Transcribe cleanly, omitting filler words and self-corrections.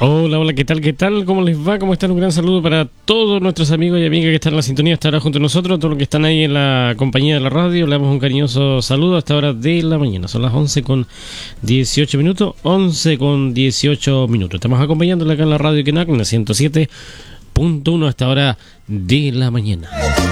Hola, hola, ¿qué tal? ¿Qué tal? ¿Cómo les va? ¿Cómo están? Un gran saludo para todos nuestros amigos y amigas que están en la sintonía hasta ahora junto a nosotros, todos los que están ahí en la compañía de la radio. Le damos un cariñoso saludo a esta hora de la mañana. Son las 11 con 18 minutos, 11 con 18 minutos. Estamos acompañándole acá en la radio Kenac, en la 107.1 a esta hora de la mañana.